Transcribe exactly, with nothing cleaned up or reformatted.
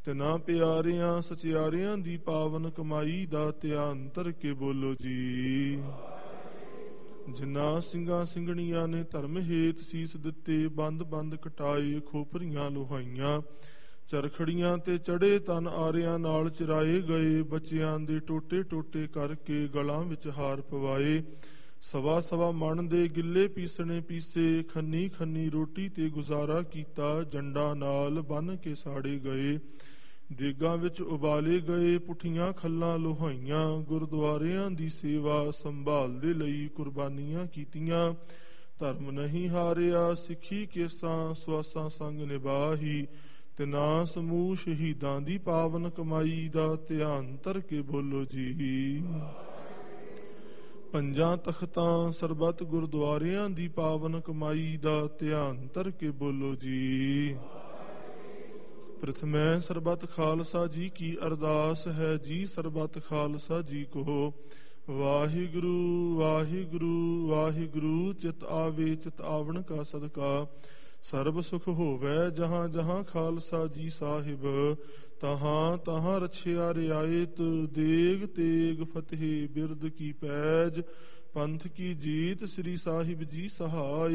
ਤਿਨਾਂ ਪਿਆਰਿਆਂ ਸਚਿਆਰਿਆਂ ਦੀ ਪਾਵਨ ਕਮਾਈ ਦਾ ਧਿਆਨ ਧਰ ਕੇ ਬੋਲੋ ਜੀ। ਜਿਨ੍ਹਾਂ ਸਿੰਘਾਂ ਸਿੰਘਣੀਆਂ ਨੇ ਧਰਮ ਹੇਤ ਸੀਸ ਦਿੱਤੇ, ਬੰਦ ਬੰਦ ਕਟਾਏ, ਖੋਪਰੀਆਂ ਲੋਹਾਈਆਂ, ਚਰਖੜੀਆਂ ਤੇ ਚੜੇ ਤਨ ਆਰਿਆਂ ਨਾਲ ਚਿਰਾਏ ਗਏ, ਬੱਚਿਆਂ ਦੇ ਟੋਟੇ ਟੋਟੇ ਕਰਕੇ ਗਲਾਂ ਵਿੱਚ ਹਾਰ ਪਵਾਏ, ਸਵਾ ਸਵਾ ਮਣ ਦੇ ਗਿੱਲੇ ਪੀਸਣੇ ਪੀਸੇ, ਖੰਨੀ ਖੰਨੀ ਰੋਟੀ ਤੇ ਗੁਜ਼ਾਰਾ ਕੀਤਾ, ਜੰਡਾਂ ਨਾਲ ਬੰਨ ਕੇ ਸਾੜੇ ਗਏ, ਦੇਗਾਂ ਵਿੱਚ ਉਬਾਲੇ ਗਏ, ਪੁੱਠੀਆਂ ਖੱਲਾਂ ਲੋਹਾਈਆਂ, ਗੁਰਦੁਆਰਿਆਂ ਦੀ ਸੇਵਾ ਸੰਭਾਲ ਦੇ ਲਈ ਕੁਰਬਾਨੀਆਂ ਕੀਤੀਆਂ, ਧਰਮ ਨਹੀਂ ਹਾਰਿਆ, ਸਿੱਖੀ ਕੇਸਾਂ ਸਵਾਸਾਂ ਸੰਗ ਨਿਭਾਹੀ, ਤਿਨਾਂ ਸਮੂਹ ਸ਼ਹੀਦਾਂ ਦੀ ਪਾਵਨ ਕਮਾਈ ਦਾ ਧਿਆਨ ਧਰ ਕੇ ਬੋਲੋ ਜੀ। ਪੰਜਾਂ ਤਖਤਾਂ ਸਰਬੱਤ ਗੁਰਦੁਆਰਿਆਂ ਦੀ ਪਾਵਨ ਕਮਾਈ ਦਾ ਧਿਆਨ ਧਰ ਕੇ ਬੋਲੋ ਜੀ। ਪ੍ਰਥਮੈ ਸਰਬੱਤ ਖਾਲਸਾ ਜੀ ਕੀ ਅਰਦਾਸ ਹੈ ਜੀ, ਸਰਬੱਤ ਖਾਲਸਾ ਜੀ ਕੋ ਵਾਹਿਗੁਰੂ ਵਾਹਿਗੁਰੂ ਵਾਹਿਗੁਰੂ। ਚਿਤ ਆਵੇ ਚਿਤ ਆਵਣ ਕਾ ਸਦਕਾ, ਸਰਬ ਸੁਖ ਹੋਵੈ ਜਹਾਂ ਜਹਾਂ ਖਾਲਸਾ ਜੀ ਸਾਹਿਬ, ਤਹਾਂ ਤਹਾਂ ਰਛਿਆ ਰਿਆਇਤ, ਦੇਗ ਤੇਗ ਫਤਿਹ ਬਿਰਦ ਕੀ ਪੈਜ, ਪੰਥ ਕੀ ਜੀਤ ਸ੍ਰੀ ਸਾਹਿਬ ਜੀ ਸਹਾਇ।